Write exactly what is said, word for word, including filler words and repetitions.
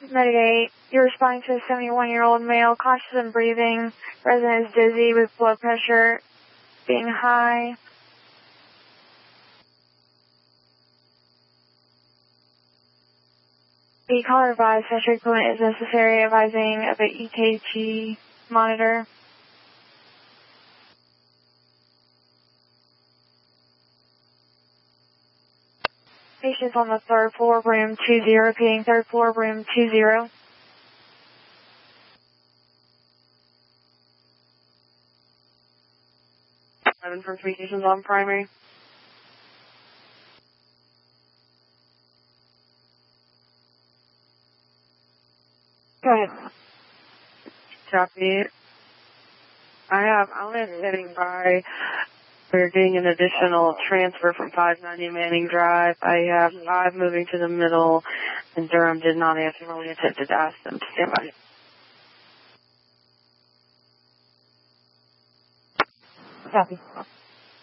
Medic eight, you're responding to a seventy-one-year-old male, cautious and breathing. Resident is dizzy with blood pressure being high. The caller advised special equipment is necessary, advising of an E K G monitor. Patients on the third floor, room two zero, repeating third floor, room two zero. Seven for three stations on primary. Go ahead. Copy. I have, I'm heading by. We're getting an additional transfer from five ninety Manning Drive. I have five moving to the middle, and Durham did not answer when we attempted to ask them to stand by. Copy.